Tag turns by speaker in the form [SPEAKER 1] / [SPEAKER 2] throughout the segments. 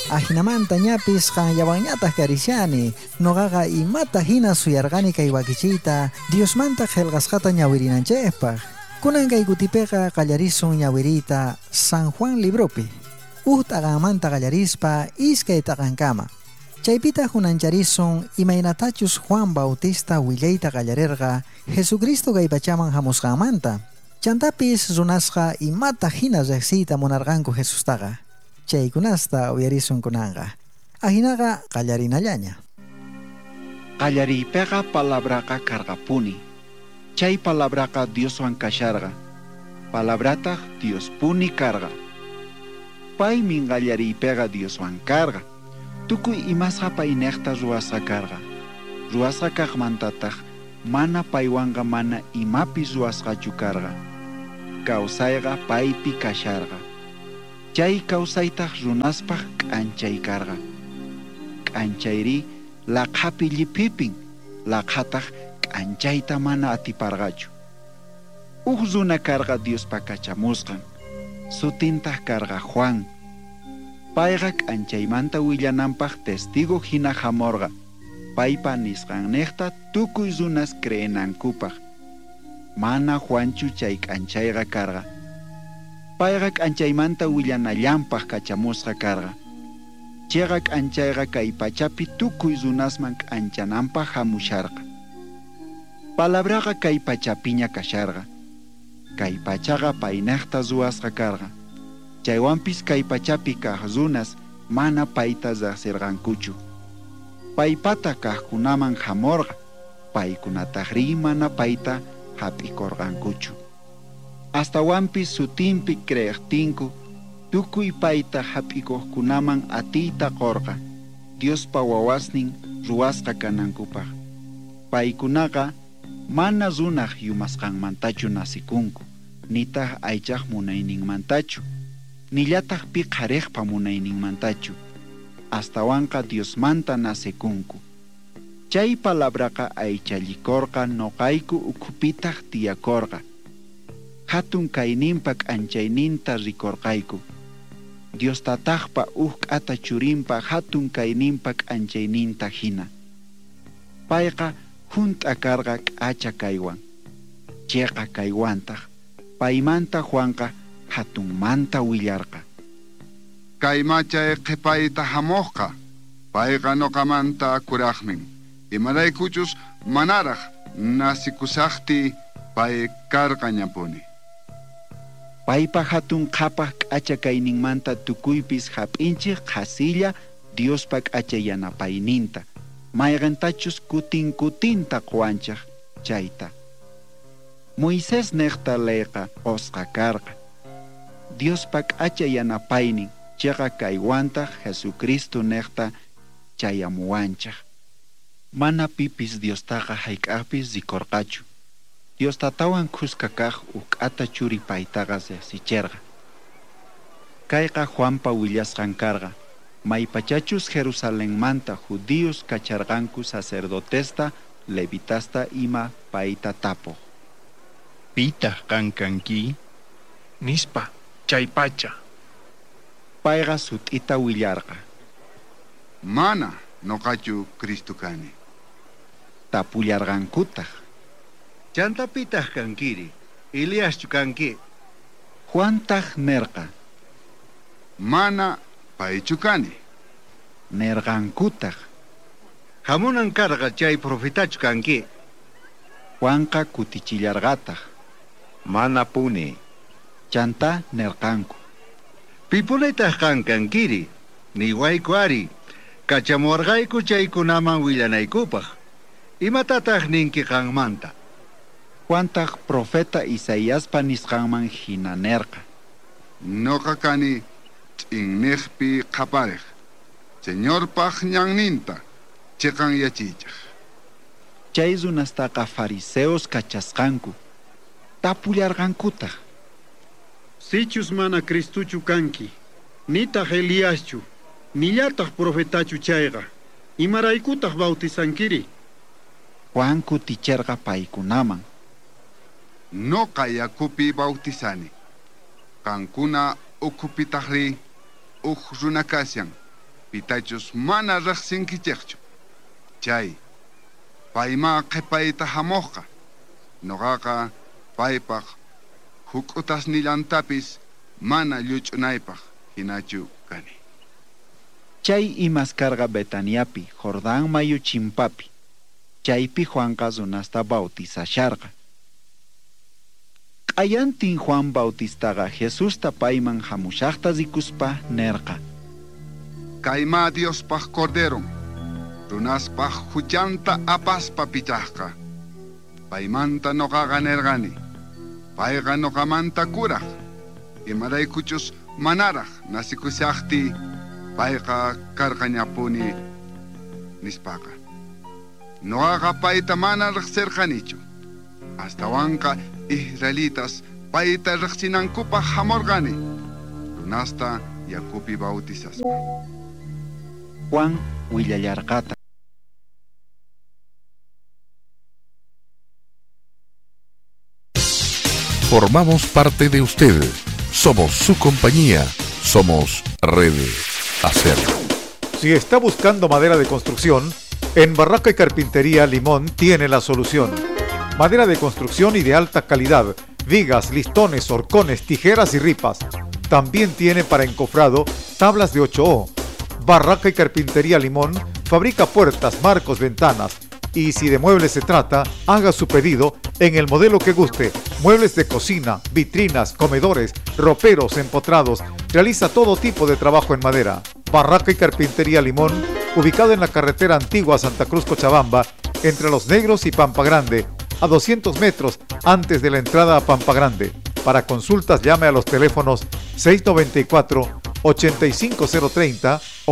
[SPEAKER 1] Ajinamanta ñapis qanyawanñataq karishani, noqaqa imata hina suyarqani kay wakichiyta Diosmanta qillqasqata ñawirinanchaypaq. Kunan kay kutipiqa qallarisun ñawiriyta San Juan libropi. T'aqanmanta qallarispa iskay t'aqankama. Chaypita hunancharison imaynatachus Juan Bautista willayta qallarirqa Jesucristo kay pachaman hamusqanmanta. Chantapis runasqa imata hina riqsiyta munarqanku Jesustaqa. Chaykunasta uyarisun kunanqa. Ahinaqa qallarinallaña.
[SPEAKER 2] Qallariypiqa palabraqa karqapuni. Chay palabraqa Dioswan kasharqa. Palabrataq Dios puni karqa. Pay min qallariypiqa Dioswan karqa. Tukuy imasqa paynekta ruwasqa karqa. Ruwasqa kaqmantataq mana paywanqa mana imapis ruwasqachu karqa. Kawsayqa paypi kasharqa. Chay kawsaytaq runaspaq k'anchay karqa. K'anchayri laqhapi llipipin, laqhataq k'anchayta mana atiparqachu. Runa karqa Diospa kachamusqan. Sutintaq karqa Juan. Payqa k'anchaymanta willananpaq testigo hina hamorqa. Paypa nisqanniqta tukuy runas creenankupaq. Mana Juanchu chay k'anchayqa karqa. Payqa k'anchaymanta willanallanpaq kachamusqa karqa. Chayqa k'anchayqa kay pachapi tukuy runasman k'anchananpaq hamusharqa. Palabraqa kay pachapiña kasharqa. Kay pachaqa paynaqta ruwasqa karqa. Chaywanpis kay pachapi kaq runas mana payta riqsirqankuchu. Paypata kaqkunaman hamorqa. Paykunataqri mana payta hap'ikurqankuchu. Astawanpis sutinpi creqtinku tukuy payta hap'ikuqkunaman atiyta qorqa. Diospa wawasnin ruwasqa kanankupaq. Paykunaqa mana runaq yumasqanmantachu nasikunku, nitaq aychaq munayninmantachu, nillataq piqariqpa munayninmantachu. Astawanqa Diosmanta nasikunku. Chay palabraqa aychallikorqa noqayku ukhupitaq tiyakorqa. Hatun kayninpa k'anchayninta rikorqayku. Diostataqpa k'ata churinpa hatun kayninpa k'anchayninta hina. Payqa hunt'a karqa k'acha kaywan. Chayqa kaywantaq. Paymanta Juanqa hatunmanta willarqa.
[SPEAKER 3] Kaymachay qhipayta hamuqqa. Payqa noqamanta kuraqmin. Imaraykuchus manaraq nasikusaqti pay karqa ñapuni.
[SPEAKER 2] Paypa hatun qhapaq k'acha kayninmanta tukuypis hap'inchik qhasilla Diospa k'acha yanapayninta. Mayqantachus kutinta quwanchaq chayta. Moisés niqta layqa osqa karqa. Diospa k'acha yanapaynin chayqa kaywantaq Jesucristo niqta chayamuwanchaq. Mana pipis Diostaqa hayk'aqpis rikorqachu. Diostatawan khusqa kaq k'ata churi paytaqa riqsichirqa. Kayqa Juanpa willasqan karqa. Maypachachus Jerusalenmanta judíos kacharqanku sacerdotesta, levitasta ima payta tapuq.
[SPEAKER 4] Pitaq kankanki?
[SPEAKER 5] Nispa, chaypacha.
[SPEAKER 2] Payqa sut'ita willarqa.
[SPEAKER 3] Mana noqachu Cristo kani.
[SPEAKER 2] Tapullarqankutaq.
[SPEAKER 6] Chantapitaq kankiri, Eliaschu kanki.
[SPEAKER 2] Juantaq nerqa.
[SPEAKER 3] Mana paychu kani.
[SPEAKER 2] Nerqankutaq.
[SPEAKER 6] Hamunan karqa chay profetachu kanki.
[SPEAKER 2] Juanqa kutichillarqataq.
[SPEAKER 4] Mana puni.
[SPEAKER 2] Chanta nerqanku.
[SPEAKER 6] Pipunaytaq kankiri, niwayku ari, kachamurqayku chaykunaman willanaykupaq. Imatataq ninki qanmanta.
[SPEAKER 2] Juantaq profeta Isaíaspa nisqanman hina nerqa.
[SPEAKER 3] Noqa kani t'inniqpi qhapariq. Señorpaq ñanninta chiqan yachichaq.
[SPEAKER 2] Chay runastaqa fariseos kachasqanku. Tapullarqankutaq.
[SPEAKER 7] Sichus mana Cristuchu kanki, nitaq Eliaschu, nillataq profetachu chayqa. Imaraykutaq bautizankiri.
[SPEAKER 2] Juan kuticharqa paykunaman.
[SPEAKER 3] Noqa yakupi bautizani. Qankuna ukhupitaqri runa kasyan. pitachus mana riqsinkichikchu. Chay, payma qhipayta hamuqqa, noqaqa paypaq huk'utasnillantapis mana lluch'unaypaq hinachu kani.
[SPEAKER 2] Chay imaskarqa Betaniapi, Jordán mayu chimpapi. Chaypi Juanqa runasta bautizasharqa. Q'ayantin Juan Bautistaqa Jesusta payman hamushaqta rikuspa nerqa.
[SPEAKER 3] Kayma Diospaq corderon, runaspaq huchanta apaspa pichaqqa. Paymanta noqaqa nerqani, payqa noqamanta kuraq. Imaraykuchus manaraq nasikusaqti payqa karqañapuni nispaqa. Noqaqa payta mana riqsirqanichu. Astawanqa Israelitas payta riqsinankupaq hamurqani. Runasta yakupi bautizaspa.
[SPEAKER 2] Juan willallarqata.
[SPEAKER 8] Formamos parte de usted. Somos su compañía. Somos Red Acer.
[SPEAKER 9] Si está buscando madera de construcción, en Barraca y Carpintería Limón tiene la solución. Madera de construcción y de alta calidad, vigas, listones, horcones, tijeras y ripas. También tiene para encofrado tablas de 8O. Barraca y Carpintería Limón fabrica puertas, marcos, ventanas. Y si de muebles se trata, haga su pedido en el modelo que guste. Muebles de cocina, vitrinas, comedores, roperos, empotrados. Realiza todo tipo de trabajo en madera. Barraca y Carpintería Limón, ubicado en la carretera antigua Santa Cruz Cochabamba, entre Los Negros y Pampa Grande, a 200 metros antes de la entrada a Pampa Grande. Para consultas llame a los teléfonos 694-85030 o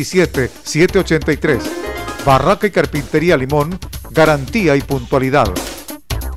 [SPEAKER 9] 766-27783. Barraca y Carpintería Limón, garantía y puntualidad.